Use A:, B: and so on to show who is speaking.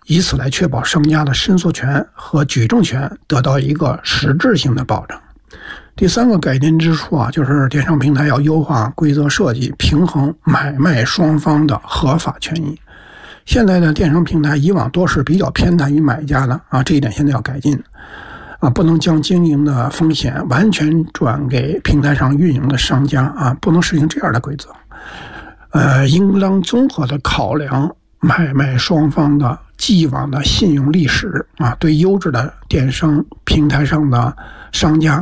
A: 以此来确保商家的申诉权和举证权得到一个实质性的保障。第三个改进之处就是电商平台要优化规则设计，平衡买卖双方的合法权益。现在的电商平台以往多是比较偏袒于买家的这一点现在要改进不能将经营的风险完全转给平台上运营的商家不能实行这样的规则。应当综合的考量买卖双方的既往的信用历史对优质的电商平台上的商家